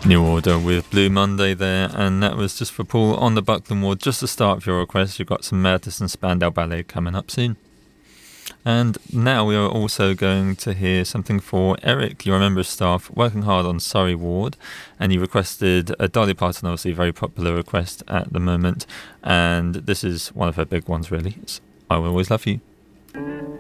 New Order with Blue Monday there, and that was just for Paul on the Buckland Ward. Just the start of your request. You've got some Madness and Spandau Ballet coming up soon. And now we are also going to hear something for Eric, your member of staff, working hard on Surrey Ward, and he requested a Dolly Parton, obviously a very popular request at the moment, and this is one of her big ones really. It's I Will Always Love You.